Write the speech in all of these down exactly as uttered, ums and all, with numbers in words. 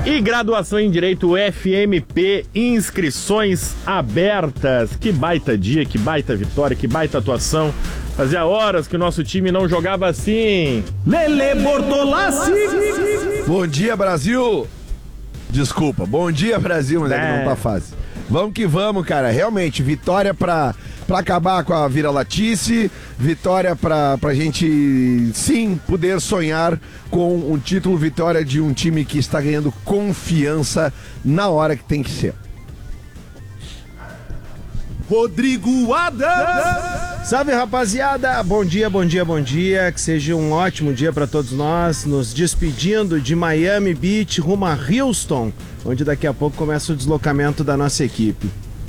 E graduação em Direito F M P, inscrições abertas. Que baita dia, que baita vitória, que baita atuação. Fazia horas que o nosso time não jogava assim. Lele Bortolassi. Bom dia, Brasil. Desculpa, bom dia, Brasil, mas é, é que não tá fácil. Vamos que vamos, cara. Realmente, vitória pra, pra acabar com a vira-latice, vitória pra, pra gente, sim, poder sonhar com um título, vitória de um time que está ganhando confiança na hora que tem que ser. Rodrigo Adams. Salve, rapaziada, bom dia, bom dia, bom dia, que seja um ótimo dia para todos nós, nos despedindo de Miami Beach rumo a Houston, onde daqui a pouco começa o deslocamento da nossa equipe.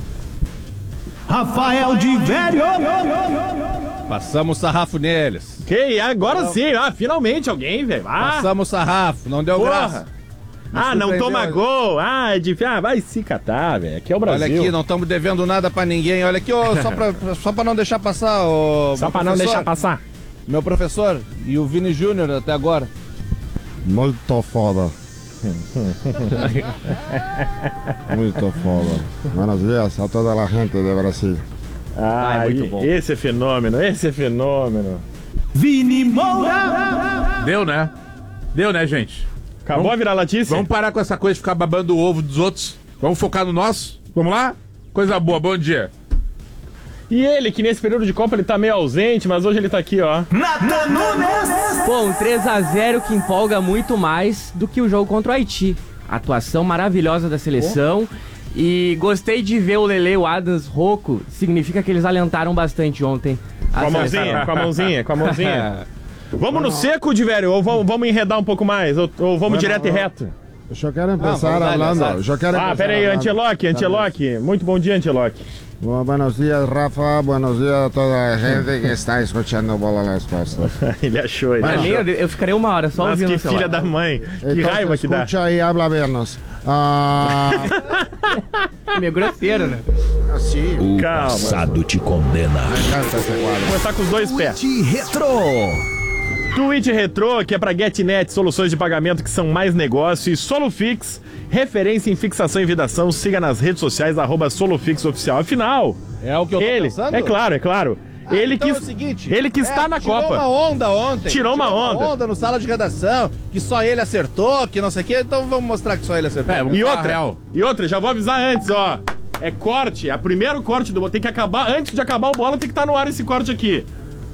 Rafael de Velho. Passamos sarrafo neles. Que agora não. Sim, ah, finalmente alguém, velho. Ah. Passamos sarrafo, não deu Porra. Graça. Ah, não toma gol. Ah, é difícil. Ah, vai se catar, velho. Aqui é o Brasil. Olha aqui, não estamos devendo nada pra ninguém. Olha aqui, ó, só, pra, só pra não deixar passar. Ó, só pra não deixar passar. Meu professor e o Vini Júnior até agora. Muito foda. Muito foda. Buenos dias a toda a gente do Brasil. Ah, ah é muito bom. Esse é fenômeno, esse é fenômeno. Vini Moura. Deu, né? Deu, né, gente? Acabou vamos, a vira-latice? Vamos parar com essa coisa de ficar babando o ovo dos outros. Vamos focar no nosso? Vamos lá? Coisa boa, bom dia. E ele, que nesse período de Copa ele tá meio ausente, mas hoje ele tá aqui, ó. Nathan Nunes! Pô, um três a zero que empolga muito mais do que o jogo contra o Haiti. Atuação maravilhosa da seleção. Oh. E gostei de ver o Lele, o Adams, Rocco. Significa que eles alentaram bastante ontem. Com a mãozinha, com a mãozinha, com a mãozinha. Vamos no seco, de velho, ou vamos, vamos enredar um pouco mais, ou, ou vamos direto e reto? Eu só quero começar falando. Já quero ah, pera aí, Anteloque, Anteloque. Muito bom dia, Anteloque. Buenos dias, Rafa. Buenos dias a toda a gente que está escutando Bola nas Costas. Ele achou, ele achou. Eu, eu ficaria uma hora só ouvindo. Nossa, que filha da mãe. Que então, raiva que dá. Escuta e habla menos. Ah... Meio grosseiro, né? Assim. O Calma. Passado te condena. Vou começar com os dois pés. Tweet Retro. Tweet Retro, que é pra GetNet, soluções de pagamento que são mais negócio, e Solufix, referência em fixação e vedação. Siga nas redes sociais, arroba Solufix Oficial. Afinal, é o que eu tô ele, pensando? É claro, é claro. Ah, ele então que, é o seguinte, ele que é, está na tirou Copa. Tirou uma onda ontem. Tirou uma onda. Uma onda no sala de redação, que só ele acertou, que não sei o quê. Então vamos mostrar que só ele acertou. É, e outra, real. e outra, já vou avisar antes, ó. É corte, é o primeiro corte do Bola. Tem que acabar, antes de acabar o Bola, tem que estar no ar esse corte aqui.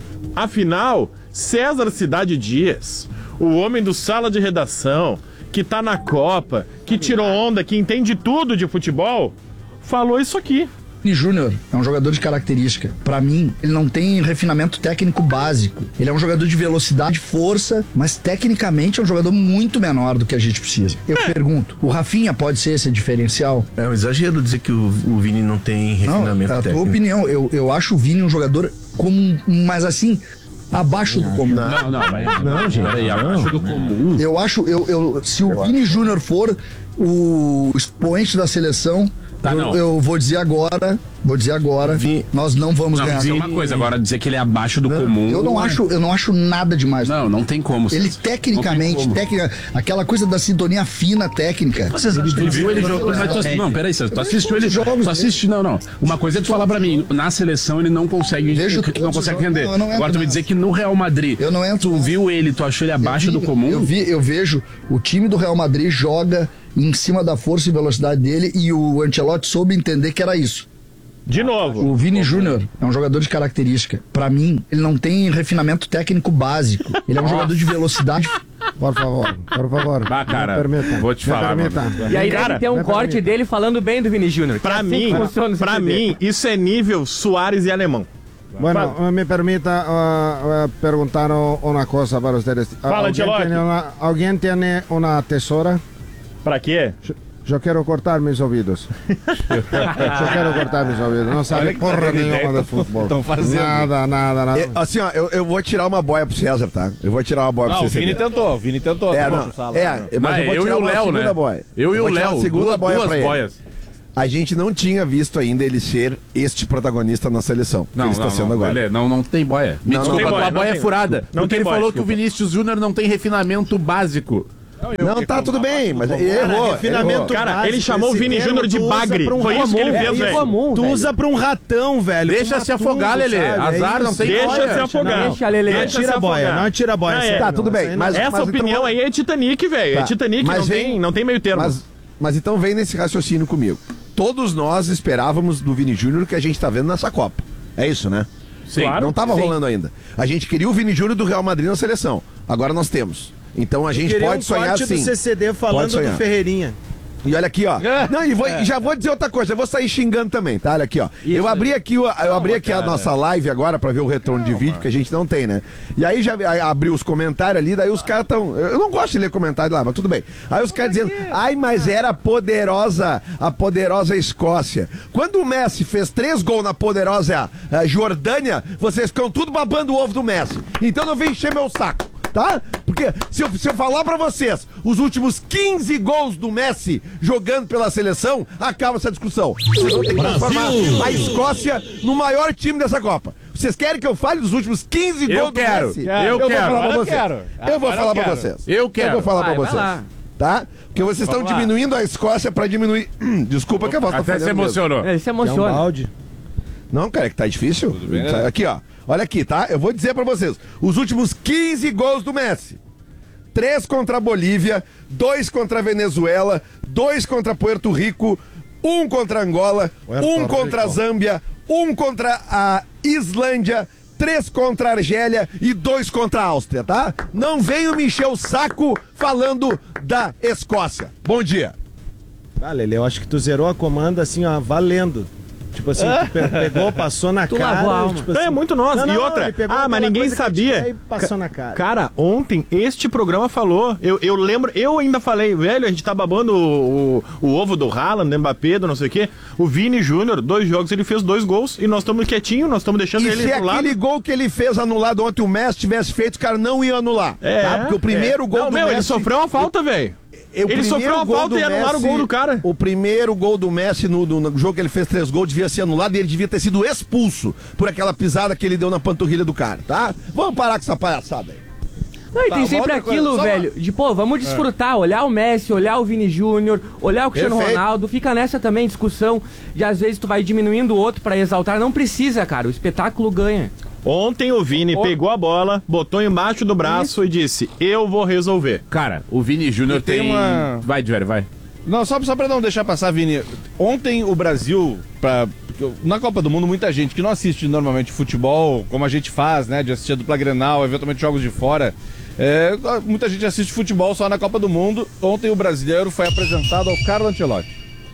Afinal, César Cidade Dias, o homem do sala de redação, que tá na Copa, que tirou onda, que entende tudo de futebol, falou isso aqui. Vini Júnior é um jogador de característica. Pra mim, ele não tem refinamento técnico básico. Ele é um jogador de velocidade, força, mas tecnicamente é um jogador muito menor do que a gente precisa. Eu é. pergunto, o Rafinha pode ser esse diferencial? É um exagero dizer que o, o Vini não tem refinamento não, é a técnico. Tua opinião, eu, eu acho o Vini um jogador como, mas assim, abaixo do comum. Não, não, mas não, gente, peraí, abaixo do comum. Eu acho, eu, eu, se o eu Vini Júnior for o expoente da seleção, tá, eu, eu vou dizer agora, vou dizer agora, Vi... nós não vamos não, ganhar. Dizer uma coisa, agora dizer que ele é abaixo do não, comum. Eu não não acho, eu não acho nada demais. Não, não tem como. Ele tecnicamente, técnica, aquela coisa da sintonia fina técnica. Vocês viu ele jogou, mas tu, não, peraí, tu assistiu ele jogos, tu assiste, não, não. Uma coisa é tu falar pra mim, na seleção ele não consegue, não consegue render. Não, não agora tu me dizer que no Real Madrid, eu não entro, tu viu ele, tu achou ele abaixo vi, do comum? Eu vi, eu vejo o time do Real Madrid joga em cima da força e velocidade dele, e o Ancelotti soube entender que era isso. De novo. O Vini Júnior é um jogador de característica. Pra mim, ele não tem refinamento técnico básico. Ele é um Nossa. jogador de velocidade. Por favor, por favor. Bah, cara, vou te falar. E aí cara, tem um corte permita. dele falando bem do Vini Júnior. Pra mim, assim pra mim, isso é nível Suárez e alemão. Bueno, Fala. me permita uh, uh, perguntar uma coisa para vocês. Fala, Ancelotti. Alguém tem uma tesoura? Pra quê? Eu quero cortar meus ouvidos. Eu quero cortar meus ouvidos. Não sabe porra nenhuma de futebol. Estão fazendo. Nada, nada, nada. É, assim, ó, eu, eu vou tirar uma boia pro César, tá? Eu vou tirar uma boia não, pro César. O Vini tentou, o Vini tentou. É, não, sala, é, mas, mas eu vou tirar eu uma e o Léo, né? boia. Eu e o Léo, segunda duas, boia duas pra boias. Ele. A gente não tinha visto ainda ele ser este protagonista na seleção. Não, que ele não, está sendo não, agora. Ele, não, não tem boia. Me não, desculpa, não a boia, boia tem, é furada. Não porque tem ele boia, falou desculpa. que o Vinícius Júnior não tem refinamento básico. Não, tá tudo bem, mas ele errou. Refinamento Cara, básico, ele chamou o esse Vini termo Júnior de tu usa bagre. pra um Foi isso que ele comum, fez, é velho. comum, Tu velho. usa pra um ratão, velho. Deixa pra um se afogar, matuso, Lelê. sabe? Azar, É não isso. tem Deixa olha. se afogar. Deixa, Lelê. Não Deixa tira se a boia, afogar. não tira a boia. Não, é. sério, Tá, tudo não, bem, isso aí não- mas- Essa opinião então- aí é Titanic, velho. Tá. É Titanic, Mas não, vem- tem, não tem meio termo. Mas, mas então vem nesse raciocínio comigo. Todos nós esperávamos do Vini Júnior o que a gente tá vendo nessa Copa. É isso, né? Sim. Claro. Não tava Sim. rolando ainda. A gente queria o Vini Júnior do Real Madrid na seleção. Agora nós temos. Então a gente Queria pode um sonhar corte sim. do C C D Pode falando sonhar. do Ferreirinha. E olha aqui, ó. Não, e, vou- e já vou dizer outra coisa, eu vou sair xingando também, tá? Olha aqui, ó. eu abri aqui, o- eu abri aqui a nossa live agora pra ver o retorno de vídeo, que a gente não tem, né? E aí já aí abri os comentários ali, daí os caras tão. Eu não gosto de ler comentário lá, mas tudo bem. Aí os caras dizendo, ai, mas era poderosa, a poderosa Escócia. Quando o Messi fez três gols na poderosa eh, Jordânia, vocês ficam tudo babando o ovo do Messi. Então não vem encher meu saco. Tá? Porque se eu, se eu falar pra vocês os últimos quinze gols do Messi jogando pela seleção, acaba essa discussão. Vocês vão ter que transformar a Escócia no maior time dessa Copa. Vocês querem que eu fale dos últimos quinze Eu gols quero. do Messi? Eu vou quero. falar pra Agora eu vocês. quero. Eu vou Agora falar eu pra quero. vocês. Eu quero. Eu vou falar Vai, pra vai vocês. lá. Tá? Porque vocês estão Vamos lá. diminuindo a Escócia pra diminuir. Desculpa que a voz tá Até se falhando mesmo. emocionou. Ele se É um emociona. balde. Não, cara, é que tá difícil. bem, né? Aqui, ó. Olha aqui, tá? Eu vou dizer pra vocês. Os últimos quinze gols do Messi. Três contra a Bolívia, dois contra a Venezuela, dois contra Puerto Rico, um contra a Angola, um contra a Zâmbia, um contra a Islândia, três contra a Argélia e dois contra a Áustria, tá? Não venham me encher o saco falando da Escócia. Bom dia. Ah, Lelê, eu acho que tu zerou a comanda assim, ó, valendo. Tipo assim, tu pe- pegou, passou na Tu cara. lavou a alma. Tipo É assim, muito nosso. Não, E não, outra, ele pegou ah, mas aquela ninguém coisa que sabia. tinha e passou na cara. Cara, ontem este programa falou, eu, eu lembro, eu ainda falei, velho, a gente tá babando o, o, o ovo do Haaland, do Mbappé, do não sei o quê. O Vini Júnior, dois jogos, ele fez dois gols e nós estamos quietinhos, nós estamos deixando E ele se pro lado. aquele gol que ele fez anulado ontem, o Messi tivesse feito, os caras não iam anular. É, tá? Porque o primeiro é. gol Não, do meu, Messi... ele sofreu uma falta, velho. O Ele primeiro sofreu uma gol falta do e anularam o Messi- gol do cara. O primeiro gol do Messi no, no- no jogo que ele fez três gols devia ser anulado e ele devia ter sido expulso por aquela pisada que ele deu na panturrilha do cara, tá? Vamos parar com essa palhaçada aí. Não, e tem Tá, sempre outra coisa, aquilo, só velho, de pô, vamos desfrutar, olhar o Messi, olhar o Vini Júnior, olhar o Cristiano Perfeito. Ronaldo, fica nessa também discussão de às vezes tu vai diminuindo o outro pra exaltar, não precisa, cara, o espetáculo ganha. Ontem o Vini Ô. pegou a bola, botou embaixo do braço e disse, eu vou resolver. Cara, o Vini Júnior E tem tem. uma- Vai, velho, vai. Não, só, só pra não deixar passar, Vini. Ontem o Brasil, pra, na Copa do Mundo, muita gente que não assiste normalmente futebol, como a gente faz, né? De assistir a dupla Grenal, eventualmente jogos de fora. é, muita gente assiste futebol só na Copa do Mundo. Ontem o brasileiro foi apresentado ao Carlo Ancelotti.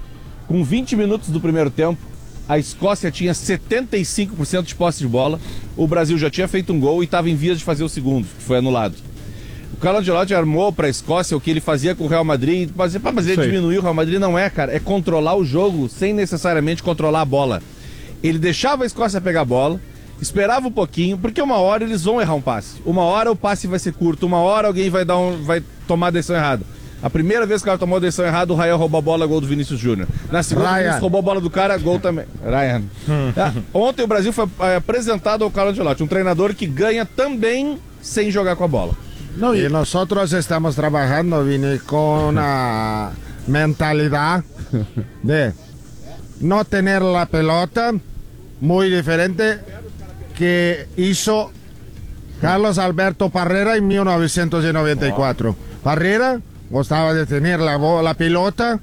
Com vinte minutos do primeiro tempo, a Escócia tinha setenta e cinco por cento de posse de bola. O Brasil já tinha feito um gol e estava em vias de fazer o segundo, que foi anulado. O Carlo Ancelotti armou para a Escócia o que ele fazia com o Real Madrid. Mas, pá, mas ele diminuiu o Real Madrid. Não é, cara. É controlar o jogo sem necessariamente controlar a bola. Ele deixava a Escócia pegar a bola, esperava um pouquinho, porque uma hora eles vão errar um passe. Uma hora o passe vai ser curto, uma hora alguém vai, dar um, vai tomar a decisão errada. A primeira vez que o cara tomou a decisão errada, o Ryan roubou a bola, gol do Vinícius Júnior. Na segunda, o Vinícius roubou a bola do cara, gol também. Ryan. É, ontem o Brasil foi é, apresentado ao Carlo Ancelotti, um treinador que ganha também sem jogar com a bola. No, y nosotros estamos trabajando, Vini, con una mentalidad de no tener la pelota muy diferente que hizo Carlos Alberto Parreira en mil novecientos noventa y cuatro. Parreira gustaba de tener la, bo- la pelota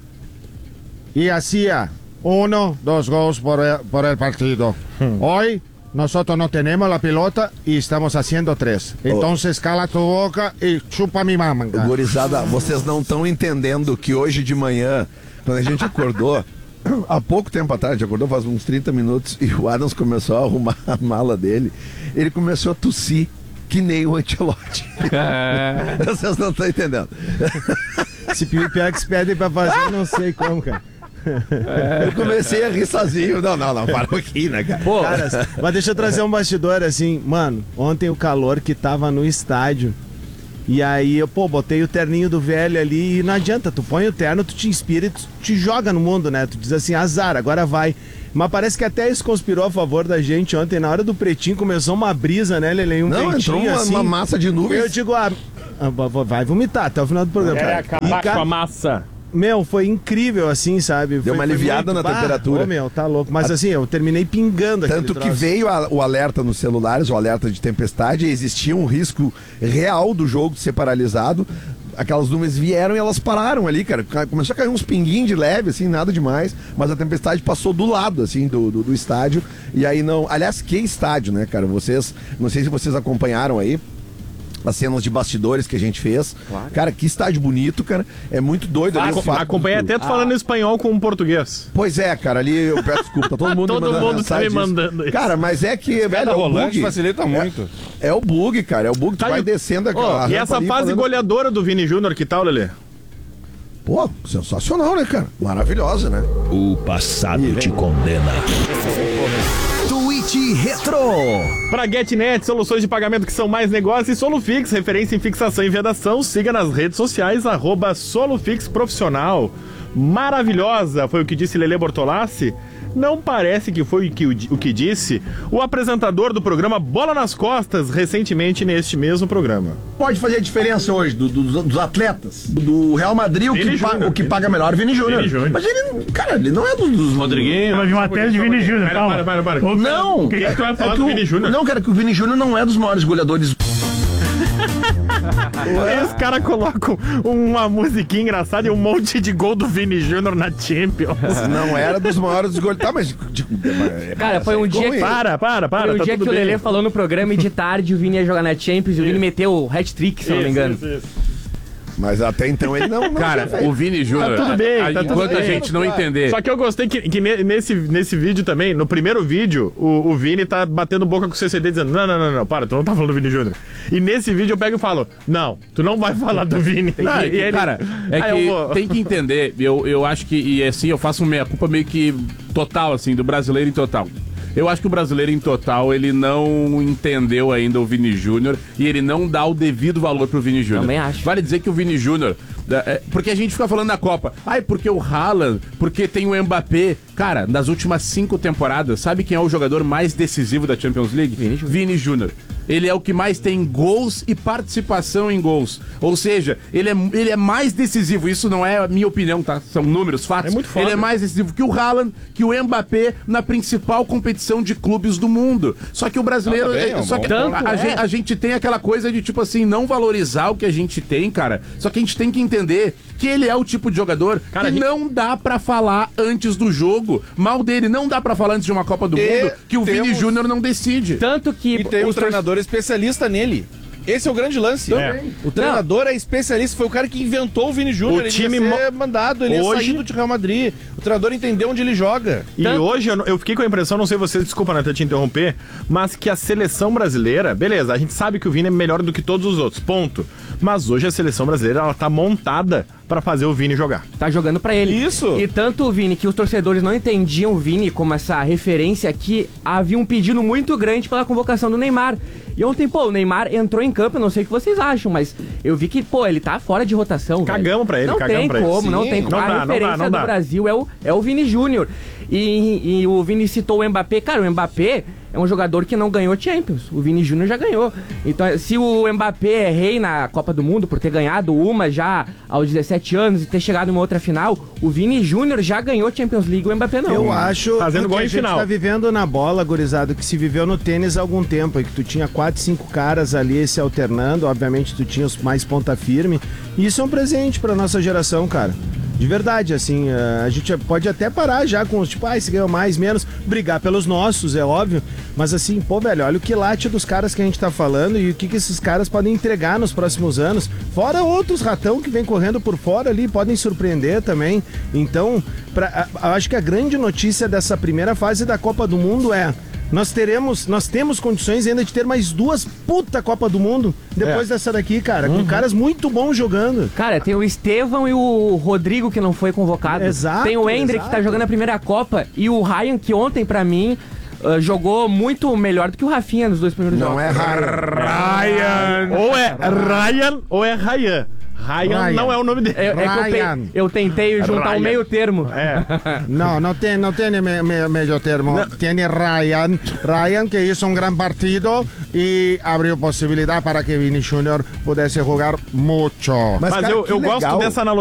y hacía uno, dos goles por el, por el partido. Hoy nosotros no tenemos la pelota y estamos haciendo tres. Entonces cala tu boca y chupa mi manga. Gurizada, vocês não estão entendendo que hoje de manhã, quando a gente acordou, há pouco tempo atrás, a gente acordou faz uns trinta minutos, e o Adams começou a arrumar a mala dele, ele começou a tossir que nem o Ancelotti. Vocês não estão entendendo. Se pior que se pedem pra fazer, eu não sei como, cara. Eu comecei a rir sozinho. Não, não, não, para aqui, né, cara? Pô, cara, mas deixa eu trazer um bastidor assim, mano, ontem o calor que tava no estádio, e aí eu, pô, botei o terninho do velho ali e não adianta, tu põe o terno, tu te inspira e tu te joga no mundo, né? Tu diz assim, azar, agora vai. Mas parece que até isso conspirou a favor da gente ontem, na hora do pretinho começou uma brisa, né, Lelê? Um Não, ventinho entrou uma, assim. uma massa de nuvens. Eu digo, ah, Vai vomitar até o final do programa. É, acabar com a massa. Meu, foi incrível, assim, sabe? Deu foi, uma aliviada na bah, temperatura. Ô, meu, tá louco. Mas assim, eu terminei pingando aquele Tanto que troço. veio a- o alerta nos celulares, o alerta de tempestade, e existia um risco real do jogo de ser paralisado. Aquelas nuvens vieram e elas pararam ali, cara. Ca- Começou a cair uns pinguinhos de leve, assim, nada demais. Mas a tempestade passou do lado, assim, do, do, do estádio. E aí não... Aliás, que estádio, né, cara? Vocês... Não sei se vocês acompanharam aí as cenas de bastidores que a gente fez. Claro. Cara, que estádio bonito, cara. É muito doido. ali o fato Acompanhei do- até tu falando espanhol com um português. Pois é, cara, ali eu peço desculpa, tá todo mundo Todo me mandando mundo tá me mensagem disso. mandando isso. Cara, mas é que, velho, é o volante bug. facilita muito. É, é o bug, cara, é o bug, tu Tá vai aí. descendo a, Ô, a e rampa essa ali fase fazendo- goleadora do Vini Júnior, que tal, Lelê? Pô, sensacional, né, cara? Maravilhosa, né? O passado te condena. Tweet Retro. Pra GetNet, soluções de pagamento que são mais negócios, e Solufix, referência em fixação e vedação. Siga nas redes sociais, arroba Solufix Profissional. Maravilhosa, foi o que disse Lelê Bortolassi. Não parece que foi o que, o que disse o apresentador do programa Bola nas Costas, recentemente neste mesmo programa. Pode fazer a diferença hoje do- do- dos atletas. Do Real Madrid, o Vini que, pa- Júnior. o que paga melhor é o Vini Júnior. Vini Júnior. Mas ele, cara, ele não é dos... dos Rodriguinho. Mas de matéria de Vini Júnior, Para, calma. para, para, para. Ô, Não! O que, que tu vai falar é do o- Vini Júnior? Não, cara, que o Vini Júnior não é dos maiores goleadores. Aí os caras colocam uma musiquinha engraçada e um monte de gol do Vini Júnior na Champions. Não era dos maiores gols. Tá, mas. Tipo, Cara, foi um dia que... Para, para, para. Foi um tá dia que tudo o bem. Lelê falou no programa e de tarde o Vini ia jogar na Champions e o Vini meteu o hat-trick, se eu não me Isso, engano. isso, isso. Mas até então ele não. não Cara, tinha feito. o Vini Júnior, Tá tudo bem, a- tá tudo enquanto a bem. gente não entender... Só que eu gostei que, que ne- nesse, nesse vídeo também, no primeiro vídeo, o, o Vini tá batendo boca com o C C D dizendo: não, não, não, não, para, tu não tá falando do Vini Júnior. E nesse vídeo eu pego e falo: não, tu não vai falar do Vini. Não, é E que, ele- cara, é Aí que eu vou- tem que entender, eu, eu acho que, e assim, eu faço meia culpa meio que total, assim, do brasileiro em total. Eu acho que o brasileiro em total, ele não entendeu ainda o Vini Júnior e ele não dá o devido valor pro Vini Júnior. Também acho. Vale dizer que o Vini Júnior, é, porque a gente fica falando na Copa, ai, porque o Haaland, porque tem o Mbappé. Cara, nas últimas cinco temporadas, sabe quem é o jogador mais decisivo da Champions League? Vini Júnior. Ele é o que mais tem gols e participação em gols. Ou seja, ele é, ele é mais decisivo. Isso não é a minha opinião, tá? São números, fatos. É muito foda. Ele é mais decisivo que o Haaland, que o Mbappé na principal competição de clubes do mundo. Só que o brasileiro... Não, tá bem, é- é um só bom que ponto. a, a É. gente, a gente tem aquela coisa de, tipo assim, não valorizar o que a gente tem, cara. Só que a gente tem que entender que ele é o tipo de jogador Cara, que a gente- não dá pra falar antes do jogo. Mal dele, não dá pra falar antes de uma Copa do E Mundo que o Vini temos- Júnior não decide. Tanto que... E tem um os tor- treinador especialista nele. Esse é o grande lance. É. O treinador é especialista, foi o cara que inventou o Vini Júnior. O Ele time ia ser mo- mandado, ele Hoje- ia sair do Real Madrid. O treinador entendeu onde ele joga. E Tanto- hoje eu, não- eu fiquei com a impressão, não sei você, desculpa, Nathan, te interromper, mas que a seleção brasileira, beleza, a gente sabe que o Vini é melhor do que todos os outros, ponto. Mas hoje a seleção brasileira, ela tá montada pra fazer o Vini jogar. Tá jogando pra ele. Isso. E tanto o Vini que os torcedores não entendiam o Vini como essa referência que havia um pedido muito grande pela convocação do Neymar. E ontem, pô, o Neymar entrou em campo, eu não sei o que vocês acham, mas eu vi que, pô, ele tá fora de rotação. Cagamos velho. pra ele, não cagamos tem pra ele. como, não Sim, tem como. não A dá, não dá, referência não do dá. Brasil é o, é o Vini Júnior. E, e o Vini citou o Mbappé. Cara, o Mbappé é um jogador que não ganhou Champions. O Vini Júnior já ganhou. Então, se o Mbappé é rei na Copa do Mundo por ter ganhado uma já aos dezessete anos e ter chegado em uma outra final, o Vini Júnior já ganhou Champions League, o Mbappé não. Eu acho Fazendo que gol a em gente final. tá vivendo na bola, gurizado, que se viveu no tênis há algum tempo, e que tu tinha quatro, cinco caras ali se alternando, obviamente tu tinha os mais ponta firme, e isso é um presente pra nossa geração, cara. De verdade, assim, a gente pode até parar já com os, tipo, ah, se ganhou mais, menos, brigar pelos nossos, é óbvio, mas assim, pô, velho, olha o quilate dos caras que a gente tá falando e o que, que esses caras podem entregar nos próximos anos, fora outros ratão que vem correndo por fora ali, podem surpreender também. Então, pra, a, acho que a grande notícia dessa primeira fase da Copa do Mundo é: nós teremos, nós temos condições ainda de ter mais duas puta Copa do Mundo depois É. dessa daqui, cara, com caras muito bons jogando. Cara, tem o Estevão e o Rodrigo que não foi convocado. Exato, Tem o Hendrick que tá exato. jogando a primeira Copa e o Ryan que ontem, pra mim, ah, jogou muito melhor do que o Rafinha nos dois primeiros Não jogos. é raro. Ryan! Ou é Ryan ou é Ryan. Ryan, Ryan. não é o nome dele. É, é que eu, Ryan. pe- eu tentei juntar Ryan. um meio termo. É. No, no tiene, no tiene me- me- medio termo. Tiene Ryan. Ryan que hizo un gran partido y abrió posibilidad para que Vini Junior pudesse jugar mucho. Mas, cara, eu, que eu gosto legal. dessa analogia.